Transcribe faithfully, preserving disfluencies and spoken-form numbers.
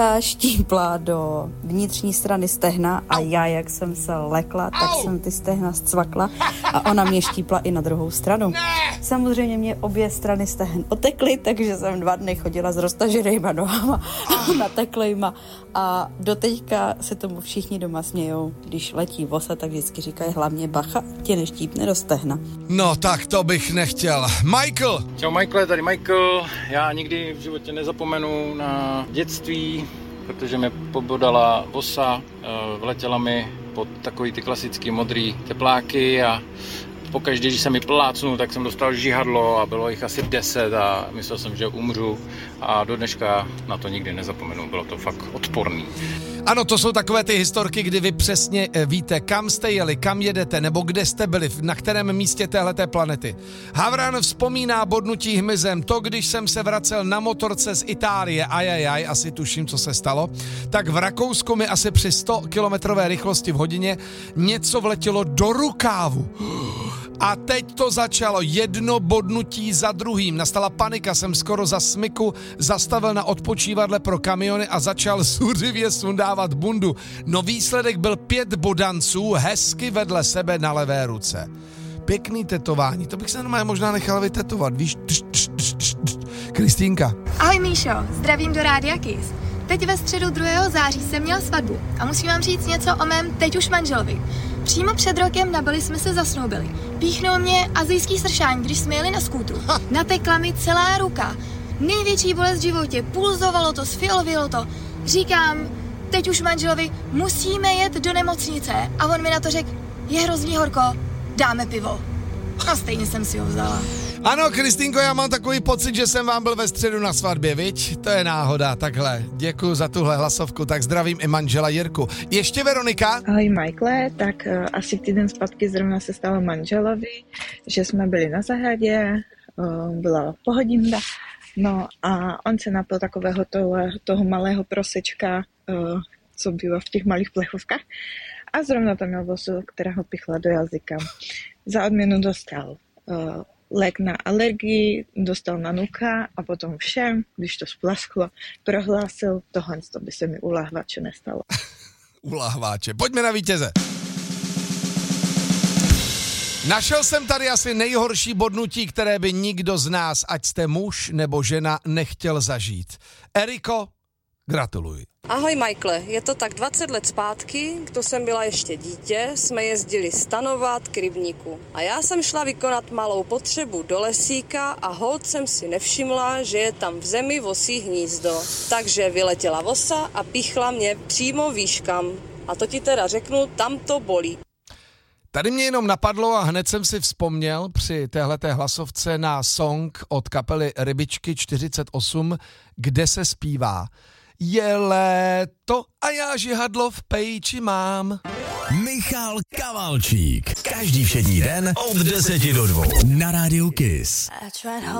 Štípla do vnitřní strany stehna a já, jak jsem se lekla, tak jsem ty stehna zcvakla a ona mě štípla i na druhou stranu. Samozřejmě mě obě strany stehen otekly, takže jsem dva dny chodila s roztaženýma nohama a nateklejma a doteďka se tomu všichni doma smějou. Když letí vosa, tak vždycky říkají hlavně bacha, tě neštípne do stehna. No tak to bych nechtěl. Michael! Čau Michael, tady Michael. Já nikdy v životě nezapomenu na dětství, protože mě pobodala vosa, vletěla mi pod takový ty klasický modrý tepláky a pokaždé, když jsem mi plácnul, tak jsem dostal žihadlo a bylo jich asi deset a myslel jsem, že umřu a do dneška na to nikdy nezapomenu, bylo to fakt odporný. Ano, to jsou takové ty historky, kdy vy přesně víte, kam jste jeli, kam jedete, nebo kde jste byli, na kterém místě téhleté planety. Havran vzpomíná bodnutí hmyzem, to, když jsem se vracel na motorce z Itálie, ajajaj, asi tuším, co se stalo, tak v Rakousku mi asi při sto kilometrové rychlosti v hodině něco vletělo do rukávu. A teď to začalo, jedno bodnutí za druhým. Nastala panika, jsem skoro za smyku zastavil na odpočívadle pro kamiony a začal zuřivě sundávat bundu. No výsledek byl pět bodanců hezky vedle sebe na levé ruce. Pěkný tetování, to bych se normálně možná nechal vytetovat, víš? Kristýnka. Ahoj Míšo, zdravím do Rádia Kiss. Teď ve středu druhého září jsem měl svatbu a musím vám říct něco o mém teď už manželovi. Přímo před rokem na Bali jsme se zasnoubili. Píchnul mě asijský sršání, když jsme jeli na skútru. Natekla mi celá ruka. Největší bolest v životě, pulzovalo to, sfialovilo to. Říkám, teď už manželovi, musíme jet do nemocnice. A on mi na to řekl, je hrozně horko, dáme pivo. A stejně jsem si ho vzala. Ano, Kristýnko, já mám takový pocit, že jsem vám byl ve středu na svatbě, viď? To je náhoda, takhle. Děkuju za tuhle hlasovku, tak zdravím i manžela Jirku. Ještě Veronika? Ahoj Michael, tak uh, asi týden zpátky zrovna se stalo manželovi, že jsme byli na zahradě, uh, byla pohodinda, no a on se napil takového toho, toho malého prosečka, uh, co bývá v těch malých plechovkách a zrovna tam měl vosu, která ho pichla do jazyka. Za odměnu dostal uh, lék na alergii, dostal na nuka a potom všem, když to splasklo, prohlásil, tohle to by se mi u lahváče nestalo. U lahváče. Pojďme na vítěze. Našel jsem tady asi nejhorší bodnutí, které by nikdo z nás, ať jste muž nebo žena, nechtěl zažít. Eriko, gratuluji. Ahoj Michael, je to tak dvacet let zpátky, to jsem byla ještě dítě, jsme jezdili stanovat k rybníku. A já jsem šla vykonat malou potřebu do lesíka a holt jsem si nevšimla, že je tam v zemi vosí hnízdo. Takže vyletěla vosa a píchla mě přímo výškam. A to ti teda řeknu, tam to bolí. Tady mě jenom napadlo a hned jsem si vzpomněl při téhleté hlasovce na song od kapely Rybičky čtyřicet osm, kde se zpívá: je léto a já žihadlo v péči mám. Michal Kavalčík. Každý všední den od deseti do dvou na Rádiu Kiss.